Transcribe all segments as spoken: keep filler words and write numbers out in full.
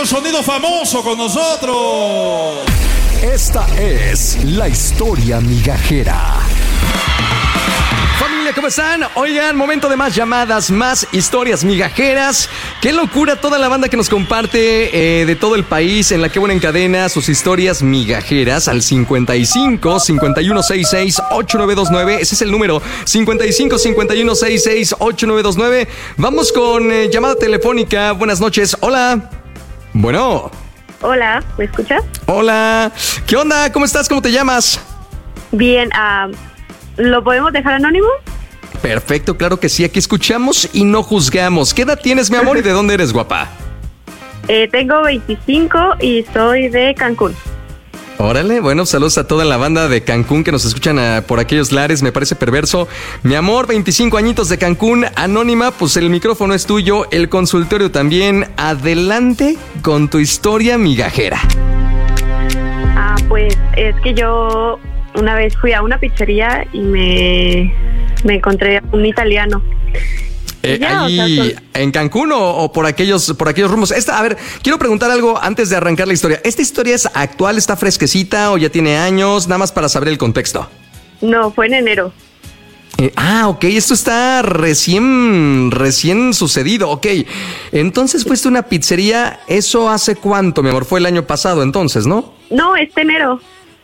el sonido famoso con nosotros. Esta es la historia migajera. Familia, ¿cómo están? Oigan, momento de más llamadas, más historias migajeras. Qué locura toda la banda que nos comparte eh, de todo el país en la que buena encadena sus historias migajeras al cincuenta y cinco, cincuenta y uno sesenta y seis, ochenta y nueve veintinueve. Ese es el número, cincuenta y cinco, cincuenta y uno sesenta y seis, ochenta y nueve veintinueve. Vamos con eh, llamada telefónica. Buenas noches. Hola. Bueno. Hola, ¿me escuchas? Hola. ¿Qué onda? ¿Cómo estás? ¿Cómo te llamas? Bien, uh, ¿lo podemos dejar anónimo? Perfecto, claro que sí. Aquí escuchamos y no juzgamos. ¿Qué edad tienes, mi amor, y de dónde eres, guapa? Eh, tengo veinticinco y soy de Cancún. Órale, bueno, saludos a toda la banda de Cancún que nos escuchan a, por aquellos lares, me parece perverso. Mi amor, veinticinco añitos de Cancún, anónima, pues el micrófono es tuyo, el consultorio también. Adelante con tu historia migajera. Ah, pues es que yo una vez fui a una pizzería y me, me encontré un italiano. Eh, ya, ahí, o sea, son... ¿En Cancún o, o por aquellos por aquellos rumbos? Esta, a ver, quiero preguntar algo antes de arrancar la historia. ¿Esta historia es actual, está fresquecita o ya tiene años? Nada más para saber el contexto. No, fue en enero. Eh, ah, ok, esto está recién, recién sucedido, ok. Entonces fuiste a una pizzería, ¿eso hace cuánto, mi amor? Fue el año pasado entonces, ¿no? No, este enero.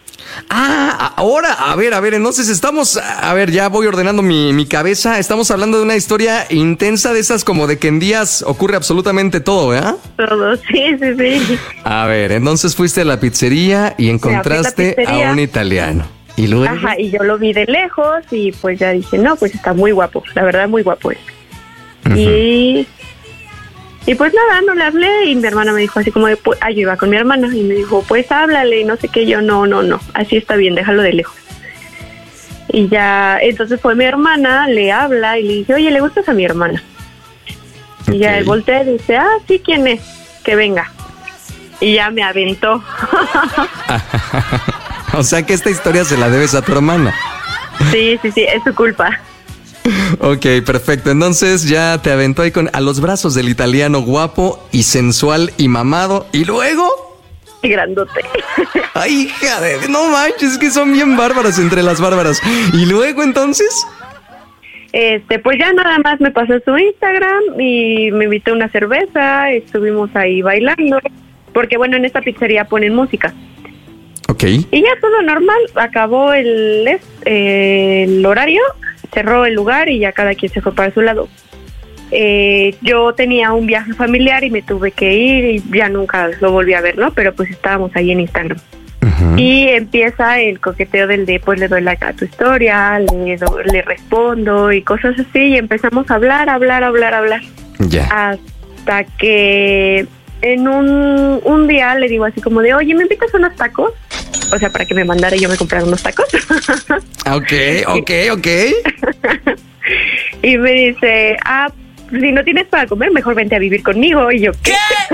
Ah, ahora, a ver, a ver, entonces estamos, a ver, ya voy ordenando mi, mi cabeza. Estamos hablando de una historia intensa de esas como de que en días ocurre absolutamente todo, ¿verdad? Todo, sí, sí, sí. A ver, entonces fuiste a la pizzería y encontraste pizzería. a un italiano. ¿Y luego? Ajá, y yo lo vi de lejos y pues ya dije, no, pues está muy guapo, la verdad muy guapo es. Uh-huh. Y... Y pues nada, no le hablé y mi hermana me dijo así como de, pues, ah, yo iba con mi hermana y me dijo, pues háblale y no sé qué, yo no, no, no, así está bien, déjalo de lejos. Y ya, entonces fue mi hermana, le habla y le dije, oye, ¿le gustas a mi hermana? Okay. Y ya él voltea y dice, ah, sí, ¿quién es? Que venga. Y ya me aventó. O sea que esta historia se la debes a tu hermana. Sí, sí, sí, es su culpa. Ok, perfecto. Entonces ya te aventó ahí con a los brazos del italiano guapo y sensual y mamado. ¿Y luego? Grandote. Ay, hija de... No manches, es que son bien bárbaras entre las bárbaras. ¿Y luego entonces? Este, pues ya nada más me pasó su Instagram y me invitó a una cerveza. Estuvimos ahí bailando. Porque bueno, en esta pizzería ponen música. Ok. Y ya todo normal. Acabó el, eh, el horario. Cerró el lugar y ya cada quien se fue para su lado. Eh, yo tenía un viaje familiar y me tuve que ir y ya nunca lo volví a ver, ¿no? Pero pues estábamos ahí en Instagram. Uh-huh. Y empieza el coqueteo del de, pues le doy like a tu historia, le, do, le respondo y cosas así. Y empezamos a hablar, hablar, hablar, hablar. Ya. Yeah. Hasta que en un, un día le digo así como de, oye, ¿me invitas a unos tacos? O sea, para que me mandara y yo me comprara unos tacos. Ok, ok, ok. Y me dice, ah, si no tienes para comer, mejor vente a vivir conmigo. Y yo, ¿qué?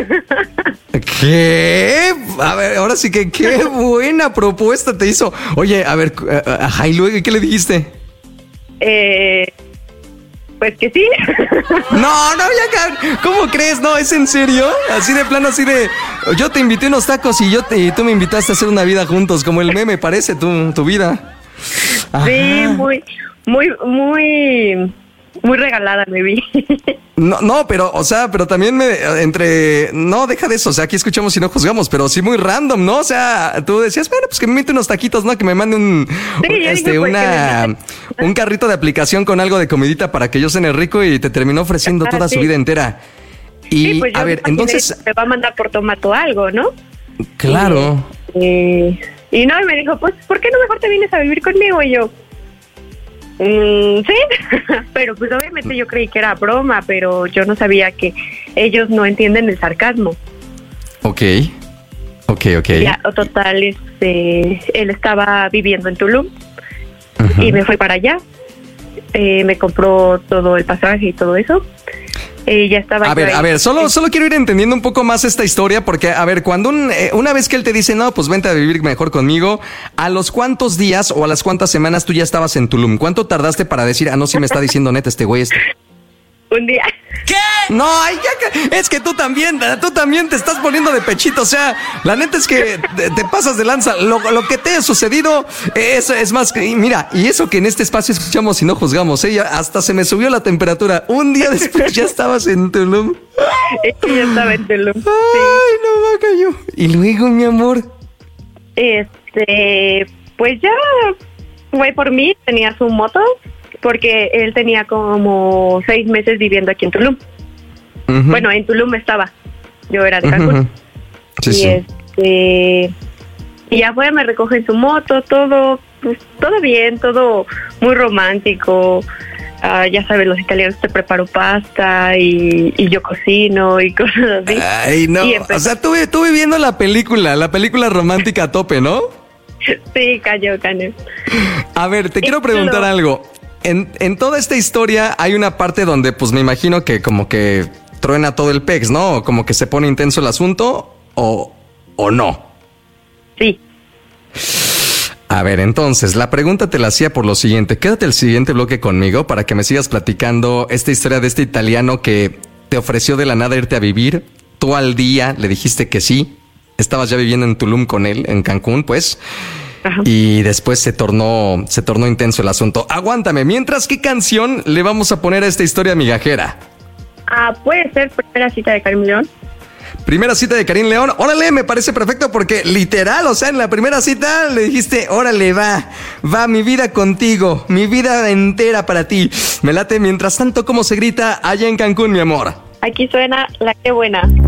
¿Qué? A ver, ahora sí que qué buena propuesta te hizo. Oye, a ver, ajá, ¿y luego qué le dijiste? Eh... Pues que sí. No, no, ya, ¿cómo crees? No, ¿es en serio? Así de plano, así de... Yo te invité unos tacos y yo te, y tú me invitaste a hacer una vida juntos, como el meme parece tu, tu vida. Ajá. Sí, muy, muy, muy... Muy regalada me vi. No, no, pero, o sea, pero también me, entre, no, deja de eso, o sea, aquí escuchamos y no juzgamos, pero sí muy random, ¿no? O sea, tú decías, bueno, pues que me invite unos taquitos, ¿no? Que me mande un, sí, un este, dije, pues, una, un carrito de aplicación con algo de comidita para que yo cene rico y te terminó ofreciendo ah, toda sí. su vida entera. Y, sí, pues a ver, entonces... Te va a mandar por tomato algo, ¿no? Claro. Y, y, y no, y me dijo, pues, ¿por qué no mejor te vienes a vivir conmigo? Y yo... Mm, sí, pero pues obviamente yo creí que era broma, pero yo no sabía que ellos no entienden el sarcasmo. Ok, ok, ok. Ya, total, este, él estaba viviendo en Tulum uh-huh. y me fui para allá, eh, me compró todo el pasaje y todo eso. Eh, ya estaba a ver, ahí. a ver, solo, solo quiero ir entendiendo un poco más esta historia porque, a ver, cuando un, eh, una vez que él te dice, no, pues vente a vivir mejor conmigo, ¿a los cuántos días o a las cuántas semanas tú ya estabas en Tulum? ¿Cuánto tardaste para decir, ah, no, sí me está diciendo neta este güey este? Un día. ¿Qué? No, ay, ya, es que tú también, tú también te estás poniendo de pechito, o sea, la neta es que te, te pasas de lanza. Lo, lo que te ha sucedido es, es más que, mira, y eso que en este espacio escuchamos y no juzgamos, ¿eh? Hasta se me subió la temperatura. Un día después ya estabas en Tulum. Es que yo estaba en Tulum. Ay, sí. No va, cayó. Y luego, mi amor. Este, pues ya fue por mí, tenía su moto, porque él tenía como seis meses viviendo aquí en Tulum. Uh-huh. Bueno, en Tulum estaba, yo era de Cancún. Uh-huh. Sí, y sí. este, y ya fue, me recoge en su moto, todo, pues, todo bien, todo muy romántico. Uh, ya sabes, los italianos te preparo pasta y, y yo cocino y cosas así. Ay, no, o sea, tú, tú viviendo la película, la película romántica a tope, ¿no? Sí, cayó, cayó. A ver, te quiero preguntar lo... algo. En, en toda esta historia hay una parte donde, pues me imagino que como que truena todo el pex, ¿no? Como que se pone intenso el asunto, o, o no. Sí. A ver, entonces, la pregunta te la hacía por lo siguiente. Quédate el siguiente bloque conmigo para que me sigas platicando esta historia de este italiano que te ofreció de la nada irte a vivir. Tú al día le dijiste que sí. Estabas ya viviendo en Tulum con él, en Cancún, pues. Ajá. Y después se tornó, se tornó intenso el asunto. Aguántame, mientras, ¿qué canción le vamos a poner a esta historia migajera? Ah, puede ser Primera Cita de Karim León. Primera cita de Karim León, órale, me parece perfecto porque literal, o sea, en la primera cita le dijiste, órale, va, va mi vida contigo, mi vida entera para ti. Me late. Mientras tanto, ¿cómo se grita allá en Cancún, mi amor? Aquí suena La Qué Buena.